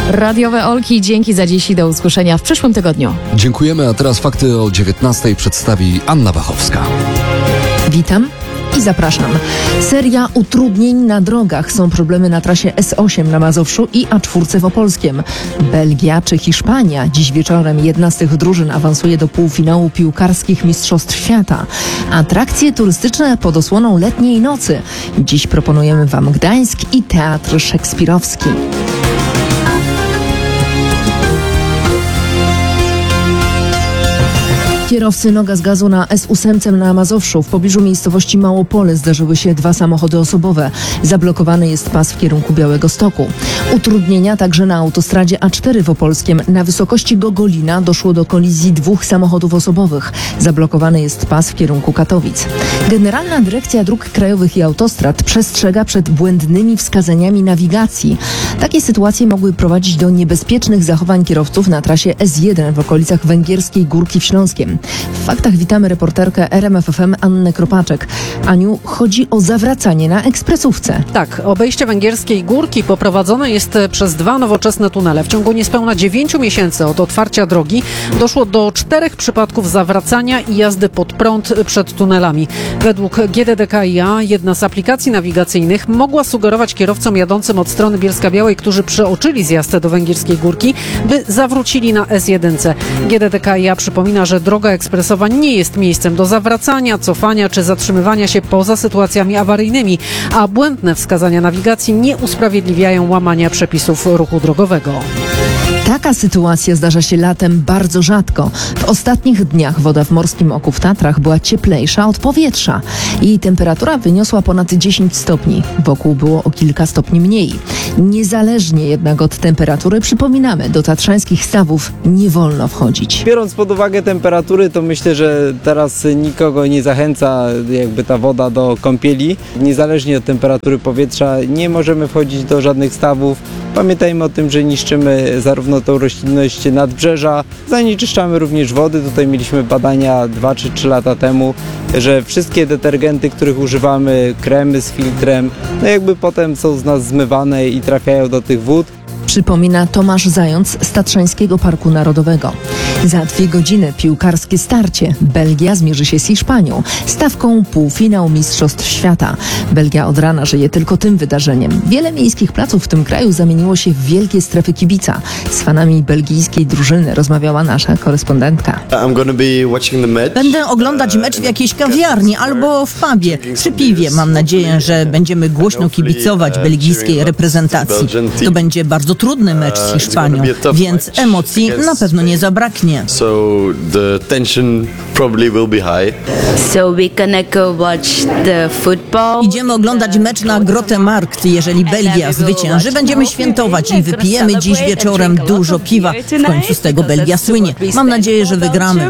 Radiowe Olki, dzięki za dziś i do usłyszenia w przyszłym tygodniu. Dziękujemy, a teraz fakty o 19:00 przedstawi Anna Wachowska. Witam i zapraszam. Seria utrudnień na drogach. Są problemy na trasie S8 na Mazowszu i A4 w Opolskiem. Belgia czy Hiszpania? Dziś wieczorem jedna z tych drużyn awansuje do półfinału piłkarskich Mistrzostw Świata. Atrakcje turystyczne pod osłoną letniej nocy. Dziś proponujemy Wam Gdańsk i Teatr Szekspirowski. Kierowcy noga z gazu na S8 na Mazowszu. W pobliżu miejscowości Małopole zdarzyły się 2 samochody osobowe. Zablokowany jest pas w kierunku Białegostoku. Utrudnienia także na autostradzie A4 w Opolskiem. Na wysokości Gogolina doszło do kolizji 2 samochodów osobowych. Zablokowany jest pas w kierunku Katowic. Generalna Dyrekcja Dróg Krajowych i Autostrad przestrzega przed błędnymi wskazaniami nawigacji. Takie sytuacje mogły prowadzić do niebezpiecznych zachowań kierowców na trasie S1 w okolicach Węgierskiej Górki w Śląskiem. W faktach witamy reporterkę RMF FM Annę Kropaczek. Aniu, chodzi o zawracanie na ekspresówce. Tak, obejście Węgierskiej Górki poprowadzone jest przez 2 nowoczesne tunele. W ciągu niespełna 9 miesięcy od otwarcia drogi doszło do 4 przypadków zawracania i jazdy pod prąd przed tunelami. Według GDDKiA jedna z aplikacji nawigacyjnych mogła sugerować kierowcom jadącym od strony Bielska-Białej, którzy przeoczyli zjazd do Węgierskiej Górki, by zawrócili na S1. GDDKiA przypomina, że droga ekspresowa nie jest miejscem do zawracania, cofania czy zatrzymywania się poza sytuacjami awaryjnymi, a błędne wskazania nawigacji nie usprawiedliwiają łamania przepisów ruchu drogowego. Taka sytuacja zdarza się latem bardzo rzadko. W ostatnich dniach woda w Morskim Oku w Tatrach była cieplejsza od powietrza. Jej temperatura wyniosła ponad 10 stopni. Wokół było o kilka stopni mniej. Niezależnie jednak od temperatury, przypominamy, do tatrzańskich stawów nie wolno wchodzić. Biorąc pod uwagę temperatury, to myślę, że teraz nikogo nie zachęca jakby ta woda do kąpieli. Niezależnie od temperatury powietrza nie możemy wchodzić do żadnych stawów. Pamiętajmy o tym, że niszczymy zarówno tą roślinność nadbrzeża, zanieczyszczamy również wody. Tutaj mieliśmy badania 2 czy 3 lata temu, że wszystkie detergenty, których używamy, kremy z filtrem, no jakby potem są z nas zmywane i trafiają do tych wód. Przypomina Tomasz Zając z Tatrzańskiego Parku Narodowego. Za 2 godziny piłkarskie starcie. Belgia zmierzy się z Hiszpanią. Stawką półfinał Mistrzostw Świata. Belgia od rana żyje tylko tym wydarzeniem. Wiele miejskich placów w tym kraju zamieniło się w wielkie strefy kibica. Z fanami belgijskiej drużyny rozmawiała nasza korespondentka. Będę oglądać mecz w jakiejś kawiarni albo w pubie przy piwie. Mam nadzieję, że będziemy głośno kibicować belgijskiej reprezentacji. To będzie bardzo trudny mecz z Hiszpanią, więc emocji na pewno nie zabraknie. Idziemy oglądać mecz na Grote Markt. Jeżeli Belgia zwycięży, będziemy świętować i wypijemy dziś wieczorem dużo piwa. W końcu z tego Belgia słynie. Mam nadzieję, że wygramy.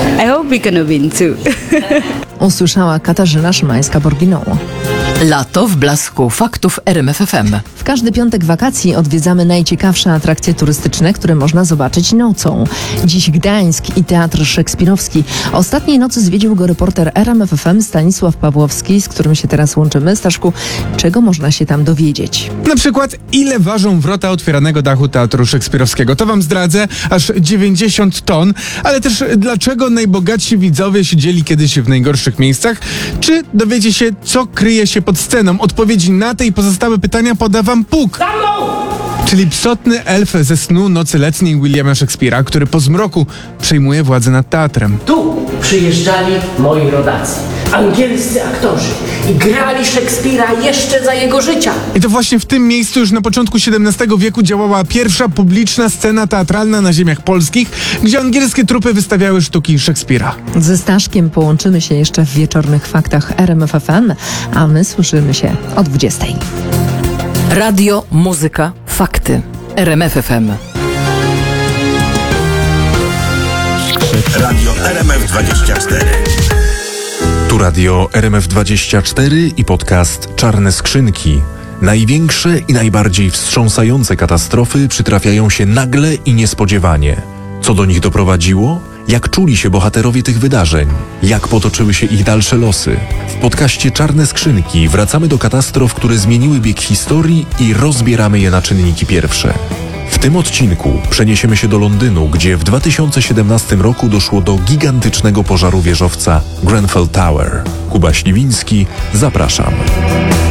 Usłyszała Katarzyna Szymańska-Borginą. Lato w blasku faktów RMF FM. W każdy piątek wakacji odwiedzamy najciekawsze atrakcje turystyczne, które można zobaczyć nocą. Dziś Gdańsk i Teatr Szekspirowski. Ostatniej nocy zwiedził go reporter RMF FM Stanisław Pawłowski, z którym się teraz łączymy. Staszku, czego można się tam dowiedzieć? Na przykład, ile ważą wrota otwieranego dachu Teatru Szekspirowskiego. To wam zdradzę, aż 90 ton. Ale też dlaczego najbogatsi widzowie siedzieli kiedyś w najgorszych miejscach? Czy dowiecie się, co kryje się pod sceną? Odpowiedzi na te i pozostałe pytania poda wam Puk. Czyli psotny elf ze snu Nocy Letniej Williama Shakespeare'a, który po zmroku przejmuje władzę nad teatrem. Tu przyjeżdżali moi rodacy, angielscy aktorzy i grali Szekspira jeszcze za jego życia. I to właśnie w tym miejscu już na początku XVII wieku działała pierwsza publiczna scena teatralna na ziemiach polskich, gdzie angielskie trupy wystawiały sztuki Szekspira. Ze Staszkiem połączymy się jeszcze w wieczornych faktach RMF FM, a my słyszymy się o 20:00. Radio, muzyka, fakty. RMF FM. Radio RMF24. Tu radio RMF24 i podcast Czarne Skrzynki. Największe i najbardziej wstrząsające katastrofy przytrafiają się nagle i niespodziewanie. Co do nich doprowadziło? Jak czuli się bohaterowie tych wydarzeń? Jak potoczyły się ich dalsze losy? W podcaście Czarne Skrzynki wracamy do katastrof, które zmieniły bieg historii i rozbieramy je na czynniki pierwsze. W W tym odcinku przeniesiemy się do Londynu, gdzie w 2017 roku doszło do gigantycznego pożaru wieżowca Grenfell Tower. Kuba Śliwiński, zapraszam.